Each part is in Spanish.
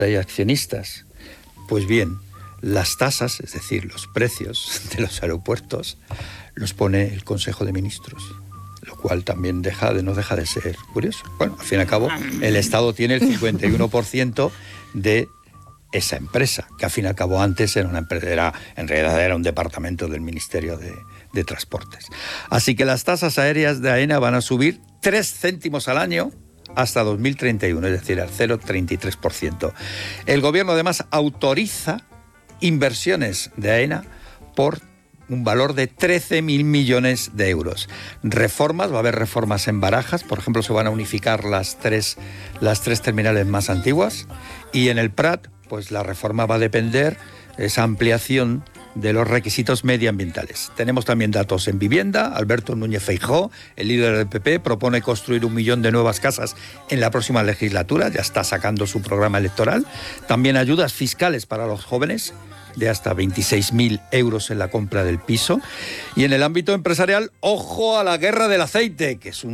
hay accionistas. Pues bien, las tasas, es decir, los precios de los aeropuertos, los pone el Consejo de Ministros, lo cual también no deja de ser curioso. Bueno, al fin y al cabo, el Estado tiene el 51% de esa empresa, que al fin y al cabo antes era una empresa, en realidad era un departamento del Ministerio de Transportes. Así que las tasas aéreas de AENA van a subir 3 céntimos al año hasta 2031, es decir, al 0,33%. El gobierno además autoriza inversiones de AENA por un valor de 13.000 millones de euros. Reformas, va a haber reformas en Barajas, por ejemplo, se van a unificar las tres terminales más antiguas, y en el Prat, pues la reforma va a depender de esa ampliación de los requisitos medioambientales. Tenemos también datos en vivienda. Alberto Núñez Feijóo, el líder del PP, propone construir 1 millón de nuevas casas en la próxima legislatura, ya está sacando su programa electoral. También ayudas fiscales para los jóvenes, de hasta 26.000 euros en la compra del piso. Y en el ámbito empresarial, ojo a la guerra del aceite, que es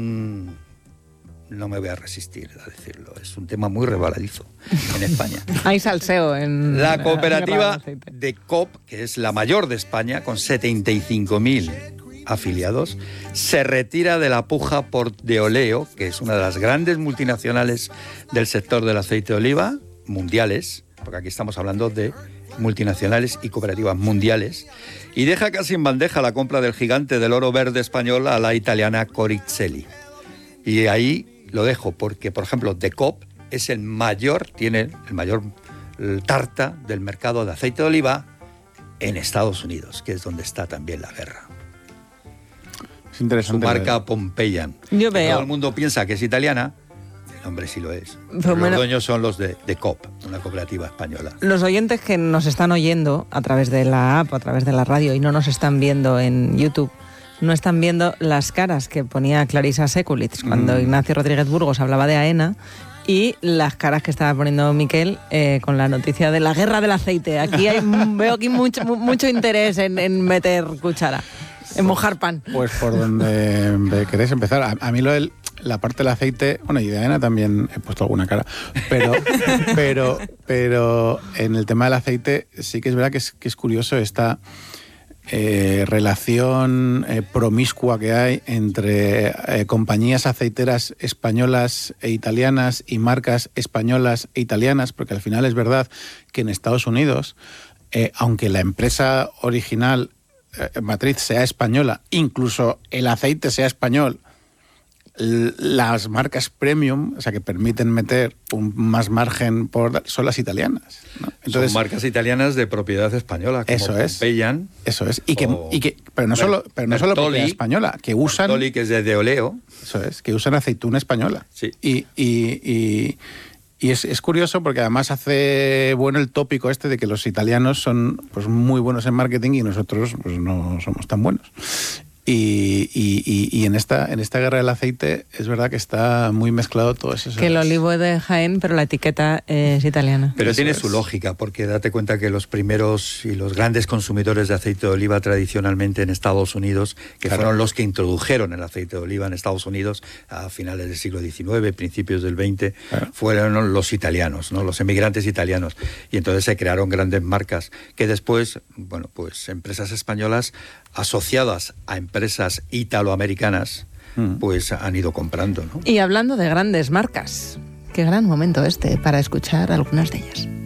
no me voy a resistir a decirlo, es un tema muy rebaladizo en España. Hay salseo en la cooperativa de COP, que es la mayor de España, con 75.000 afiliados, se retira de la puja por Deoleo, que es una de las grandes multinacionales del sector del aceite de oliva, mundiales, porque aquí estamos hablando de multinacionales y cooperativas mundiales, y deja casi en bandeja la compra del gigante del oro verde español a la italiana Coricelli. Y ahí lo dejo porque, por ejemplo, De Coop es tiene el mayor tarta del mercado de aceite de oliva en Estados Unidos, que es donde está también la guerra. Es interesante. Su marca Pompeian. Yo veo. Todo el mundo piensa que es italiana. El hombre sí lo es. Pero los dueños son los de Coop, una cooperativa española. Los oyentes que nos están oyendo a través de la app, a través de la radio y no nos están viendo en YouTube, no están viendo las caras que ponía Clarisa Sekulitz cuando Ignacio Rodríguez Burgos hablaba de AENA y las caras que estaba poniendo Miquel con la noticia de la guerra del aceite. Aquí veo aquí mucho interés en meter cuchara, en mojar pan. Pues por donde queréis empezar. A mí la parte del aceite, bueno, y de AENA también he puesto alguna cara, pero en el tema del aceite sí que es verdad que es curioso esta relación promiscua que hay entre compañías aceiteras españolas e italianas y marcas españolas e italianas, porque al final es verdad que en Estados Unidos, aunque la empresa original matriz sea española, incluso el aceite sea español, las marcas premium, o sea, que permiten meter más margen son las italianas, ¿no? Entonces, son marcas italianas de propiedad española, como Pompeian. Eso es. Pero no solo propiedad española, que usan... Bertoli, que es de Deoleo. Eso es, que usan aceituna española. Sí. Y es curioso porque además hace bueno el tópico este de que los italianos son pues muy buenos en marketing y nosotros pues no somos tan buenos. Y en esta guerra del aceite es verdad que está muy mezclado todo eso. Que el olivo es de Jaén, pero la etiqueta es italiana. Pero tiene su lógica, porque date cuenta que los primeros y los grandes consumidores de aceite de oliva tradicionalmente en Estados Unidos, que fueron los que introdujeron el aceite de oliva en Estados Unidos a finales del siglo XIX, principios del XX, fueron los italianos, ¿no? Los emigrantes italianos. Y entonces se crearon grandes marcas que después, bueno, pues empresas españolas asociadas a empresas italoamericanas, pues han ido comprando, ¿no? Y hablando de grandes marcas, qué gran momento para escuchar algunas de ellas.